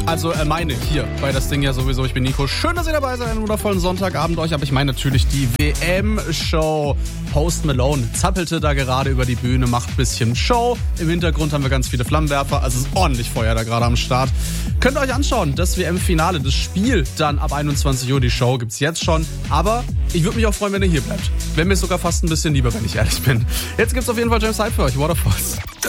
Also meine hier bei das Ding ja sowieso. Ich bin Nico. Schön, dass ihr dabei seid. Einen wundervollen Sonntagabend euch. Aber ich meine natürlich die WM-Show. Post Malone zappelte da gerade über die Bühne, macht ein bisschen Show. Im Hintergrund haben wir ganz viele Flammenwerfer. Also es ist ordentlich Feuer da gerade am Start. Könnt ihr euch anschauen. Das WM-Finale, das Spiel dann ab 21 Uhr. Die Show gibt's jetzt schon. Aber ich würde mich auch freuen, wenn ihr hier bleibt. Wäre mir sogar fast ein bisschen lieber, wenn ich ehrlich bin. Jetzt gibt's auf jeden Fall James Hype für euch. Waterfalls.